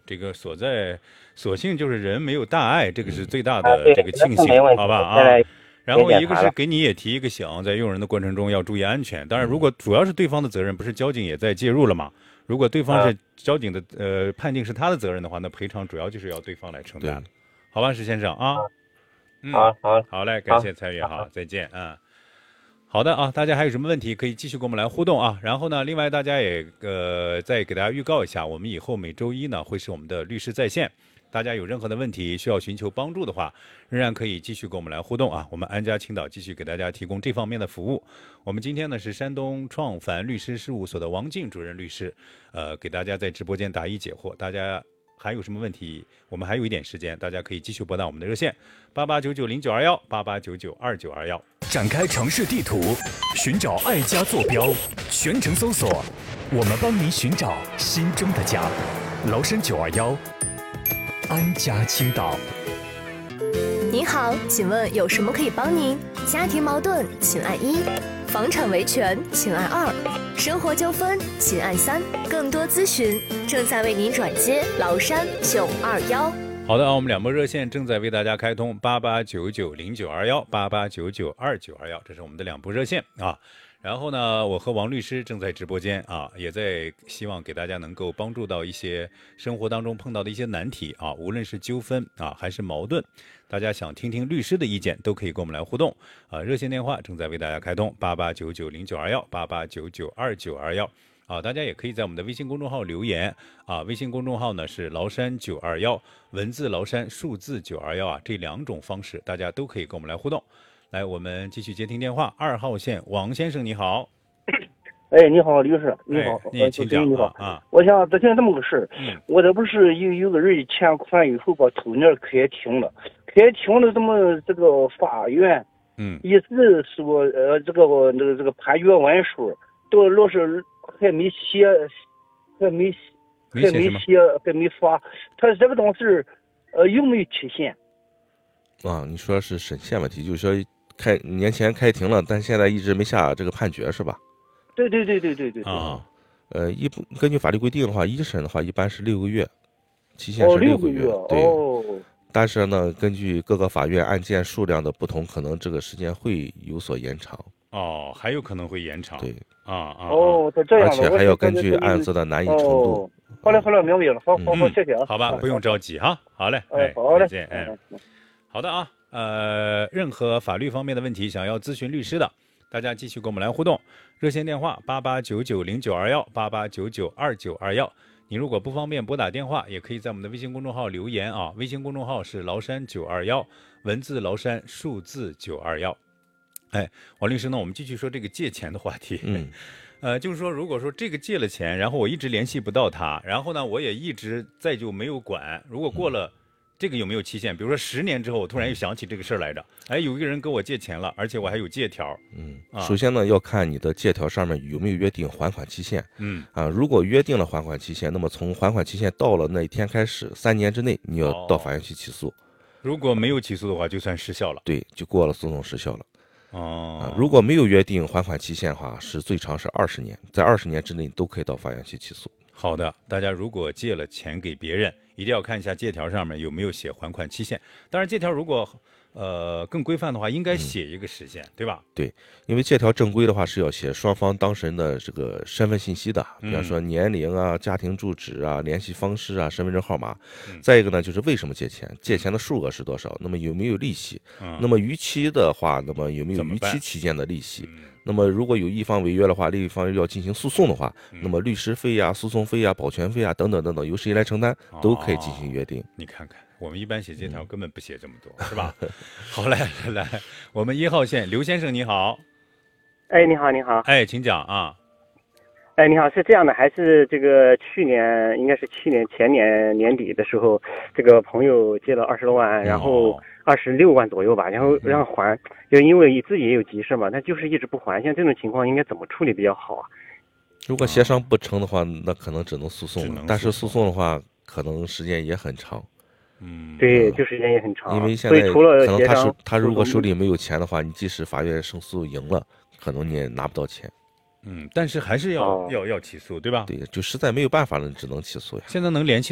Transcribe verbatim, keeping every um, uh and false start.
这个所在，所幸就是人没有大碍，这个是最大啊， 的对， 这个庆幸， 没问题。 好吧啊。 现在然后一个是检查了。 给你也提一个醒，在用人的过程中要注意安全。当然，如果主要是对方的责任，不是交警也在介入了嘛？如果对方是交警的呃判定是他的责任的话，那赔偿主要就是要对方来承担，好吧，石先生啊。嗯， 好好好嘞，感谢参与哈，再见啊。好的啊，大家还有什么问题可以继续跟我们来互动啊。然后呢，另外大家也呃再给大家预告一下，我们以后每周一呢会是我们的律师在线，大家有任何的问题需要寻求帮助的话，仍然可以继续跟我们来互动啊。我们安家青岛继续给大家提供这方面的服务。我们今天呢是山东创凡律师事务所的王静主任律师，呃，给大家在直播间答疑解惑。大家还有什么问题？我们还有一点时间，大家可以继续拨打我们的热线八八九九零九二幺八八九九二九二幺。 展开城市地图，寻找爱家坐标，全程搜索，我们帮您寻找心中的家。崂山九二幺，安家青岛。 您好，请问有什么可以帮您？家庭矛盾，请按一；房产维权，请按二；生活纠纷，请按三。更多咨询正在为您转接崂山九二幺。 好的啊，我们两拨热线正在为大家开通八八九九零九二幺八八九九二九二幺，这是我们的两拨热线啊。然后呢，我和王律师正在直播间啊，也在希望给大家能够帮助到一些生活当中碰到的一些难题啊，无论是纠纷啊还是矛盾，大家想听听律师的意见，都可以跟我们来互动啊。热线电话正在为大家开通八八九九零九二幺八八九九二九二幺。啊，大家也可以在我们的微信公众号留言啊，微信公众号呢是崂山九二幺，文字崂山，数字九二幺啊，这两种方式大家都可以跟我们来互动。来，我们继续接听电话，二号线王先生你好。 哎，你好，律师，你好， 哎、你请讲你好啊。 我想咨询这么个事儿、 嗯， 我这不是有有个人欠款以后把头年开庭了，开庭了，怎么这个法院， 嗯， 一直说呃这个那个这个判决完书，都老是还没写，还没还没写，还没发，他这个东西呃有没有期限？ 啊，你说是审限问题，就是说开年前开庭了，但现在一直没下这个判决是吧？ 对对对对对对啊， 呃，一根据法律规定的话，一审的话一般是六个月，期限是六个月， 对。 哦。 但是呢，根据各个法院案件数量的不同，可能这个时间会有所延长。 哦，还有可能会延长。 对， 啊啊。 哦，这样而且还要根据案子的难易程度。 哦、好嘞，好嘞，明白了。好，好，好，谢谢啊。 好吧，不用着急哈。好嘞， 哎，好嘞， 再见，哎。好的啊，呃，任何法律方面的问题想要咨询律师的，大家继续跟我们来互动。热线电话八八九九零九二幺八八九九二九二幺。你如果不方便拨打电话，也可以在我们的微信公众号留言啊。微信公众号是崂山九二幺，文字崂山，数字九二幺。哎，王律师呢，我们继续说这个借钱的话题。 嗯， 呃，就是说，如果说这个借了钱，然后我一直联系不到他，然后呢，我也一直再就没有管。如果过了。嗯，这个有没有期限？比如说十年之后，我突然又想起这个事儿来着，哎，有一个人跟我借钱了，而且我还有借条。 嗯， 啊、 首先呢，要看你的借条上面有没有约定还款期限。 嗯， 啊，如果约定了还款期限，那么从还款期限到了那一天开始，三年之内你要到法院去起诉。哦、 如果没有起诉的话，就算失效了。 对，就过了诉讼时效了。 哦、 啊，如果没有约定还款期限的话，是最长是二十年，在二十年之内都可以到法院去起诉。 好的，大家如果借了钱给别人，一定要看一下借条上面有没有写还款期限。当然，借条如果呃更规范的话，应该写一个时限，嗯、对吧？ 对，因为借条正规的话是要写双方当事人的这个身份信息的，比方说年龄啊、家庭住址啊、联系方式啊、身份证号码。嗯、再一个呢，就是为什么借钱，借钱的数额是多少，那么有没有利息？嗯、那么逾期的话，那么有没有逾期期间的利息？那么如果有一方违约的话，另一方要进行诉讼的话，嗯、那么律师费呀、诉讼费呀、保全费啊等等等等，由谁来承担，都可以进行约定。哦、 你看看，我们一般写借条根本不写这么多，嗯、是吧？好嘞，来，我们一号线刘先生你好。 哎，你好，你好。 哎，请讲啊。 哎，你好，是这样的，还是这个去年应该是去年前年年底的时候，这个朋友借了二十多万，然后二十六万左右吧，然后让还，就因为自己也有急事嘛，他就是一直不还，像这种情况应该怎么处理比较好啊？ 如果协商不成的话，那可能只能诉讼了，但是诉讼的话，可能时间也很长。 嗯，对，就时间也很长。 因为现在除了可能他手他如果手里没有钱的话，你即使法院胜诉赢了，可能你也拿不到钱。 嗯，但是还是要、哦、要要起诉，对吧？ 对，就实在没有办法了，只能起诉呀。 现在能联系